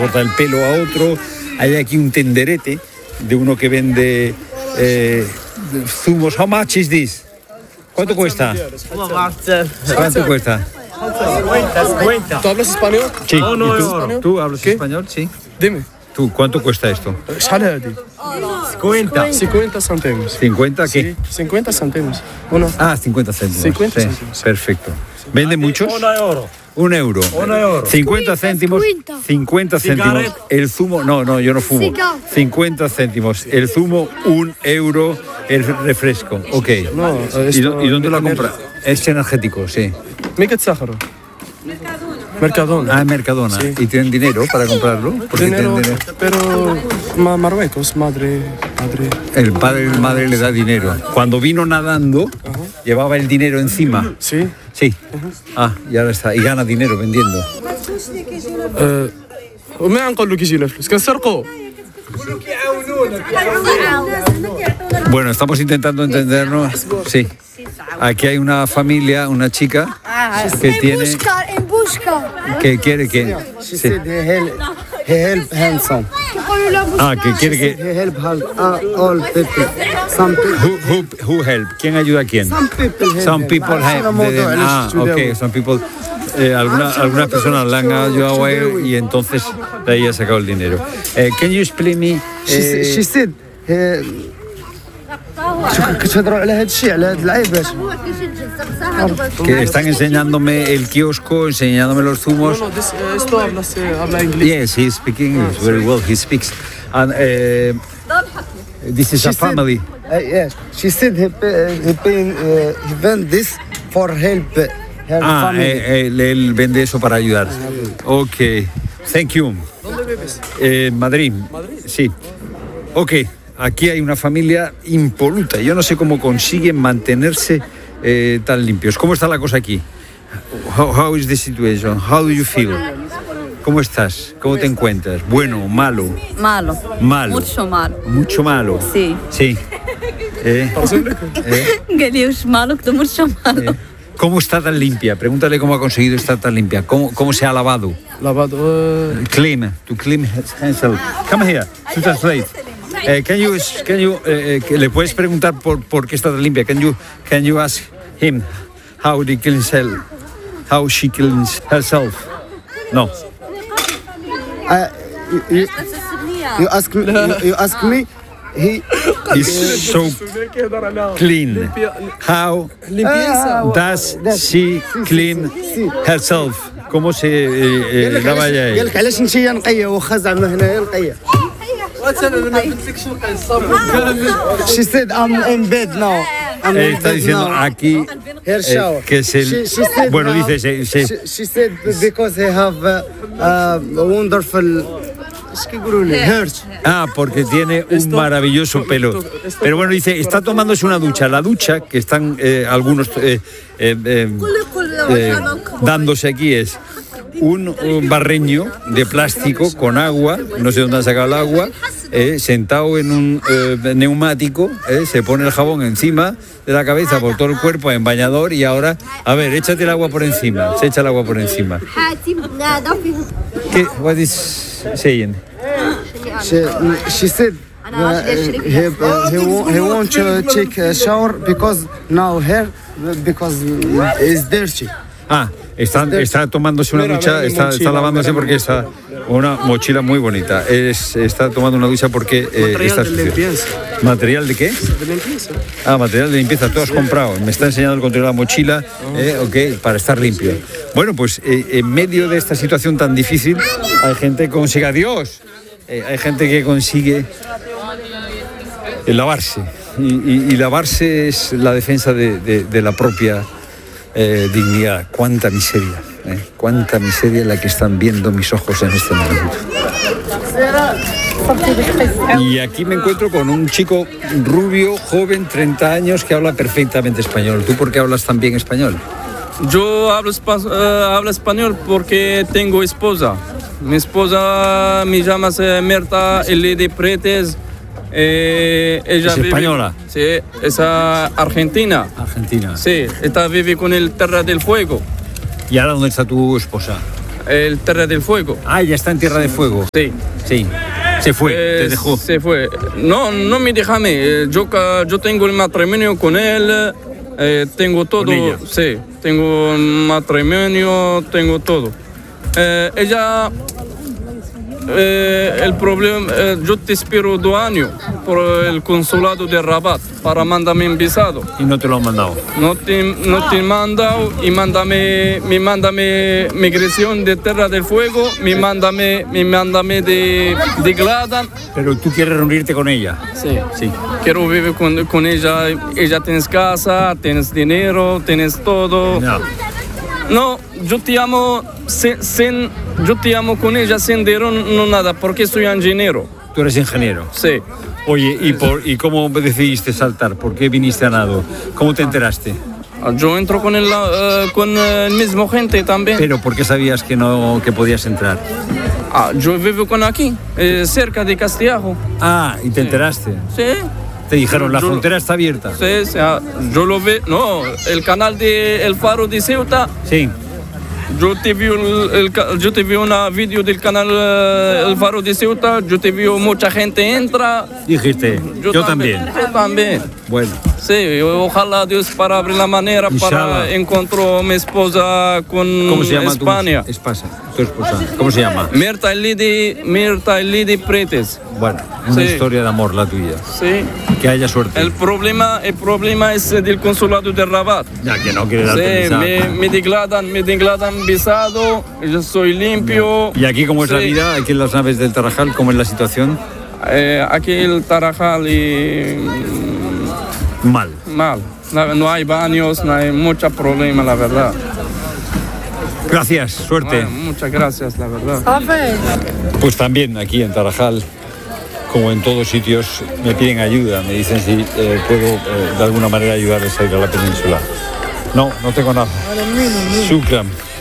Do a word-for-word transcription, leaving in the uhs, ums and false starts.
corta el pelo a otro. Hay aquí un tenderete de uno que vende eh, zumos. How much is this? ¿Cuánto cuesta? ¿Cuánto cuesta? cincuenta. ¿Tú hablas español? Sí. Oh, no, ¿Y tú? no. ¿Tú hablas ¿Qué? español? Sí. Dime. ¿Tú cuánto cuesta esto? شحال هادي؟ cincuenta. cincuenta céntimos. ¿cincuenta qué? Sí, cincuenta céntimos. Uno. Ah, cincuenta céntimos. cincuenta Sí, céntimos. perfecto. ¿Vende muchos? Un euro. Un euro. Un euro. cincuenta céntimos. cincuenta céntimos. Cigarette. El zumo, no, no, yo no fumo. cincuenta céntimos. El zumo, un euro. El refresco. Ok. No, ¿Y, esto- dó- y dónde lo compra? Es energético, sí. مين كتسخروا؟ Mercadona. Ah, en Mercadona. Sí. ¿Y tienen dinero para comprarlo? Porque Dinero, tienen dinero. pero Ma- Marruecos, madre, madre. El padre y la madre le da dinero. Cuando vino nadando, llevaba el dinero encima. Sí. Sí. Ah, y ahora está. Y gana dinero vendiendo. أه، وما نقول له كيجينا فلوس كنسرقوا. Bueno, estamos intentando entendernos. Sí. Aquí hay una familia, una chica que tiene, En busca. que quiere que. She Sí. said he help, he help handsome. Ah, que quiere que. He help all, uh, all people. Some people. Who, who, who help? ¿Quién ayuda a quién? Some people help. Some people help. them. Ah, ok. Some people. Eh, alguna, algunas personas la han ayudado a él y entonces de ahí ha sacado el dinero. Eh, can you explain me? She, eh, she said uh, شو كتهضروا على هذا الشيء على هذا العيب que están enseñándome el kiosco, enseñándome los zumos. No, no, this, uh, esto hablas, eh, habla inglés. Yes, he speaks English very well. He speaks. And uh, this is She a said- family. Uh, yes, she said he pay, he, pay, uh, he vend this for help her Ah, family. eh, él, él vende eso para ayudar. Ok, thank you. ¿Dónde vives? Eh, Madrid. Sí. Ok, aquí hay una familia impoluta. Yo no sé cómo consiguen mantenerse eh, tan limpios. ¿Cómo está la cosa aquí? How, how is the situation? How do you feel? ¿Cómo estás? ¿Cómo te encuentras? ¿Bueno, malo? Malo. Malo. Mucho malo. Mucho malo. Sí. Sí. Eh, eh, Gelius malo, que mucho malo. eh. ¿Cómo está tan limpia? Pregúntale cómo ha conseguido estar tan limpia. ¿Cómo, cómo se ha lavado? Lavado. uh, Clean, to clean himself. Come here, to translate. Eh, can you, can you, eh, que le puedes preguntar por, por qué está tan limpia? Can you, can you ask him how he cleans herself? How she cleans herself? No. Uh, you, you, you ask me. You, you ask me. He It's so clean. How Ah, does she clean herself? ¿Cómo se eh, eh, lava ella? قال لك علاش انت نقيه واخا زعما هنايا نقيه. She said I'm in bed now. I'm Eh, in está bed diciendo now. aquí Her eh, shower. que es el. She- she said Bueno, now- dice. Se, se- She, she said because they have uh, uh, wonderful. ايش كيقولوا لي؟ Hurt. Ah, porque tiene un maravilloso pelo. Pero bueno, dice, está tomándose una ducha. La ducha que están eh, algunos eh, eh, eh, eh, dándose aquí es un, un barreño de plástico con agua, no sé dónde han sacado el agua, eh, sentado en un eh, neumático, eh, se pone el jabón encima de la cabeza por todo el cuerpo en bañador y ahora, a ver, échate el agua por encima, se echa el agua por encima. ¿Qué? What is saying? She, she said uh, he, he, wa- he want to take a shower because now hair because it's dirty. Ah, está, está tomándose una Mira, ducha, mira, está, mochila, está lavándose mira, porque está una mochila muy bonita. Es, está tomando una ducha porque eh, Material está de sucio. limpieza. ¿Material de qué? De limpieza. Ah, material de limpieza, tú has comprado. Me está enseñando el control de la mochila, eh, ok, para estar limpio. Bueno, pues eh, en medio de esta situación tan difícil, hay gente que consigue, adiós, eh, hay gente que consigue eh, lavarse. Y, y- y lavarse es la defensa de, de- de la propia eh, dignidad. Cuánta miseria, eh, cuánta miseria la que están viendo mis ojos en este momento. Y aquí me encuentro con un chico rubio, joven, treinta años, que habla perfectamente español. ¿Tú por qué hablas tan bien español? Yo hablo, espa- eh, hablo español porque tengo esposa. Mi esposa me llama eh, Mirta Elide Pretes. Eh, ella ¿Es vive- española? Sí, es ah, argentina. Argentina. Sí, esta vive con el Terra del Fuego. ¿Y ahora dónde está tu esposa? El Terra del Fuego. Ah, ya está en Tierra de Fuego. Sí. Sí. Se fue, Eh, te dejó. Se fue. No, no me deja a mí. Eh, Yo, ca- yo tengo el matrimonio con él. eh, tengo todo. ¿Con ella? Sí, tengo un matrimonio, tengo todo. Eh, ella. eh, el problema, eh, yo te espero dos años por el consulado de Rabat para mandarme un visado. Y no te lo han mandado. No te, no te he mandado y mándame, me mándame migración de Terra del Fuego, me mándame, me mándame de, de Gladan. Pero tú quieres reunirte con ella. Sí. Sí. Quiero vivir con, con ella. Ella tienes casa, tienes dinero, tienes todo. No. No, yo te amo sin, sin- yo te amo con ella sin dinero, no nada, porque soy ingeniero. Tú eres ingeniero. Sí. Oye, ¿y, por, ¿y cómo decidiste saltar? ¿Por qué viniste a nado? ¿Cómo te enteraste? Yo entro con el, eh, con el mismo gente también. Pero ¿por qué sabías que no que podías entrar? Ah, yo vivo con aquí, eh, cerca de Castellajo. Ah, y te enteraste. Sí. Te dijeron, la Yo- frontera está abierta. Sí, sí, ah, yo lo veo. No, el canal de El Faro de Ceuta. Sí. Yo te vi, el, el ca- yo te vi una vídeo del canal eh, El Faro de Ceuta. Yo te vi mucha gente entra. Dijiste, yo, también. Yo también. Bueno, Sí, ojalá Dios para abrir la manera Inshallah. para encontrar a mi esposa con ¿cómo se llama España. tu esposa? Tu esposa. ¿Cómo se llama? Mirta Elidi, Mirta Elidi Pretes. Bueno, una Sí. historia de amor la tuya. Sí. Que haya suerte. El problema, el problema es del consulado de Rabat. Ya que no quiere darte Sí, visa. me, me declaran, me declaran visado, yo soy limpio. ¿Y aquí cómo es la Sí. vida? Aquí en las naves del Tarajal, ¿cómo es la situación? Eh, aquí el Tarajal y Mal. mal. No, no hay baños, no hay mucho problema, la verdad. Gracias, suerte. Bueno, muchas gracias, la verdad. Pues también aquí en Tarajal, como en todos sitios, me piden ayuda. Me dicen si eh, puedo eh, de alguna manera ayudarles a ir a la península. No, no tengo nada. Shukran.